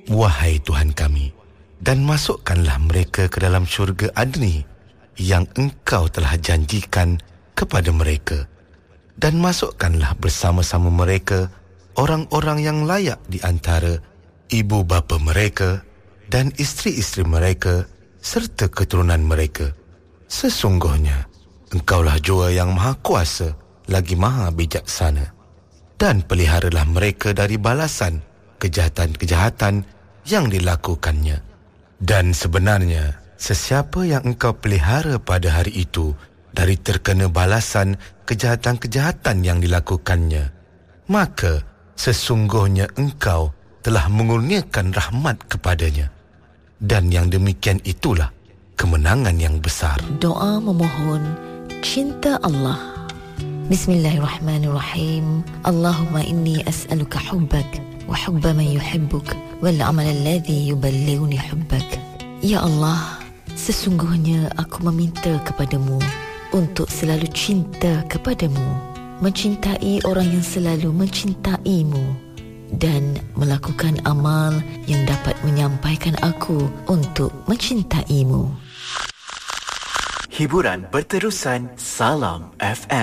Wahai Tuhan kami, dan masukkanlah mereka ke dalam syurga Adni yang Engkau telah janjikan kepada mereka, dan masukkanlah bersama-sama mereka orang-orang yang layak di antara ibu bapa mereka dan isteri-isteri mereka serta keturunan mereka. Sesungguhnya Engkaulah jua yang Maha Kuasa lagi Maha Bijaksana. Dan peliharalah mereka dari balasan kejahatan-kejahatan yang dilakukannya. Dan sebenarnya sesiapa yang Engkau pelihara pada hari itu dari terkena balasan kejahatan-kejahatan yang dilakukannya, maka sesungguhnya Engkau telah mengurniakan rahmat kepadanya. Dan yang demikian itulah kemenangan yang besar. Doa memohon cinta Allah. Bismillahirrahmanirrahim. Allahumma inni as'aluka hubbak wa hubba man yuhibbuk wal amal alladhi yuballighuni hubbak. Ya Allah, sesungguhnya aku meminta kepadamu untuk selalu cinta kepadamu, mencintai orang yang selalu mencintaimu, dan melakukan amal yang dapat menyampaikan aku untuk mencintaimu. Hiburan berterusan. Salam FM.